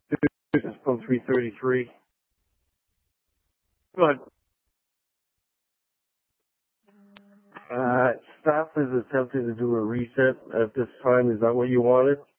This is phone 333. But staff is attempting to do a reset at this time. Is that what you wanted?